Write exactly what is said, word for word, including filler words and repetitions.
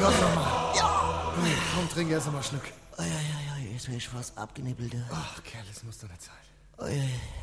Gott nochmal. Ja. Komm, trink erst mal einen Schluck. Oh, ja, ja, ja, jetzt bin ich fast abgenippelt. Ach, Kerl, das muss doch nicht sein. Oh, ja, ja.